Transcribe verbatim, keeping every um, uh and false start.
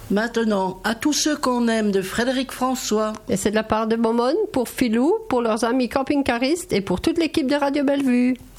Maintenant, à tous ceux qu'on aime de Frédéric François. Et c'est de la part de Momone, pour Philou, pour leurs amis camping-caristes et pour toute l'équipe de Radio Bellevue.